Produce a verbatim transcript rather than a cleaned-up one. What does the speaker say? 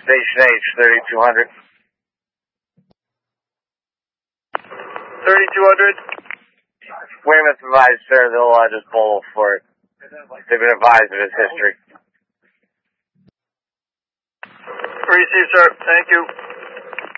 Station H, thirty-two hundred. thirty-two hundred. Weymouth advised, sir. They'll uh, just pull for it. They've been advised of his history. Received, sir. Thank you.